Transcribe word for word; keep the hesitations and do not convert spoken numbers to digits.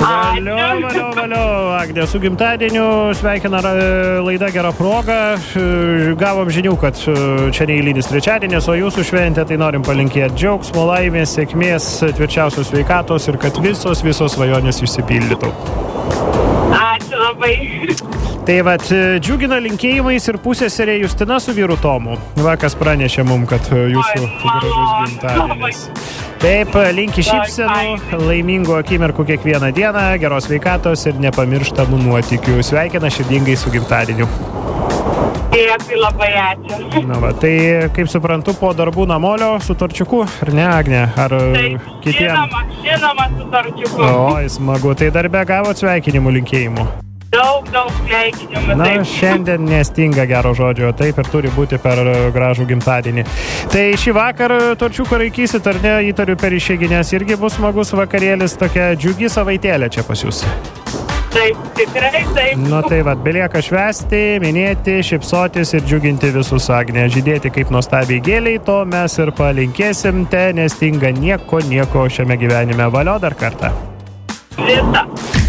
Valio, valio, valio, Agnė, su gimtadieniu sveikina laida Gera proga. Gavom žinių, kad čia neįlynis trečiadienis, o jūsų šventė, tai norim palinkėti džiaugsmo, laimės, sėkmės, tvirčiausios sveikatos ir kad visos, visos svajonės išsipildytų. Ačiū labai. Tai vat, džiugina linkėjimais ir pusėserė Justina su vyru Tomu. Vakas pranešė mum, kad jūsų gražus gimtadienis. Taip, linki šypsenų, laimingų akimirkų kiekvieną dieną, geros sveikatos ir nepamirštamų nuotykių. Sveikina širdingai su gimtadieniu. Dėkui, labai ačiū. Na va, tai kaip suprantu, po darbų namolio su torčiuku, ar ne, Agnė? Ar Taip, kitiem? žinoma, žinoma su torčiuku. O, smagu. Tai darbe gavot sveikinimų linkėjimų? Daug, daug sveikinimų. Na, taip. šiandien nestinga gero žodžio, taip ir turi būti per gražų gimtadienį. Tai šį vakar torčiuką raikysit, ar ne, įtariu per išeiginės irgi bus smagus vakarėlis, tokia džiugi savaitėlė čia pas jūs. Taip, tikrai taip. Nu tai vat, belieka švęsti, minėti, šypsotis ir džiuginti visus, Agnė, žydėti kaip nuostabiai gėliai, to mes ir palinkėsim, te nestinga nieko, nieko šiame gyvenime. Valio dar kartą. Visa.